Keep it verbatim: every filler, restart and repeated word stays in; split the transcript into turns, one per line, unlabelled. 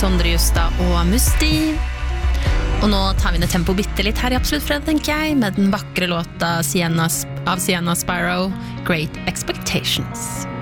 Sondre Justad og Musti. Og nå tar vi ned tempo bitte litt her i Absolutt Fredag, tenker jeg, med den vakre låta Sienna, av Sienna Sparrow, Great Expectations.